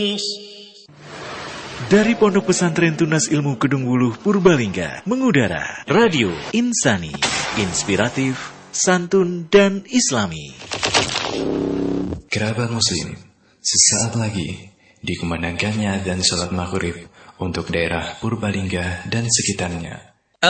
Dari Pondok Pesantren Tunas Ilmu Kedung Wuluh Purbalingga mengudara Radio Insani, inspiratif, santun dan islami. Kerabat muslim, sesaat lagi dikumandangkannya dan sholat maghrib untuk daerah Purbalingga dan sekitarnya.